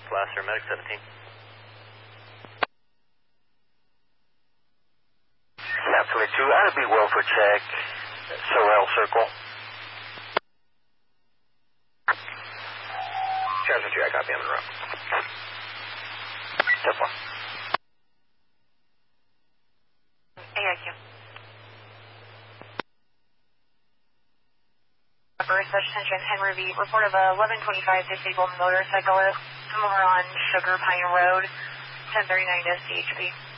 last Medic 17. Snap 22, IB welfare check, Sorrel Circle. Transfer 2, I copy on the road. Step 1. AIQ. First, attention, Henry V. Report of a 1125 disabled motorcyclist somewhere on Sugar Pine Road, 1039 SCHP.